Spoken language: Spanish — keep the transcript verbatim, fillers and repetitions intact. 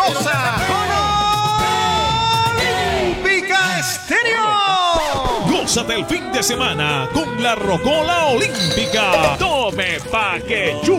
goza con Olímpica Estéreo. Gózate el fin de semana con la Rocola Olímpica. Tome pa' que